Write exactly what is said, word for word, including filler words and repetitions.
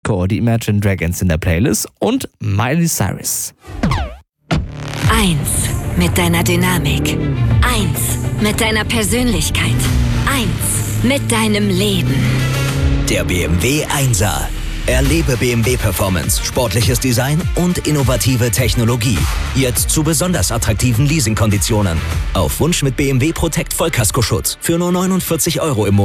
Nico, die Imagine Dragons in der Playlist und Miley Cyrus. Eins mit deiner Dynamik. Eins mit deiner Persönlichkeit. Eins mit deinem Leben. Der B M W Einser. Erlebe B M W Performance, sportliches Design und innovative Technologie. Jetzt zu besonders attraktiven Leasingkonditionen. Auf Wunsch mit B M W Protect Vollkaskoschutz für nur neunundvierzig Euro im Monat.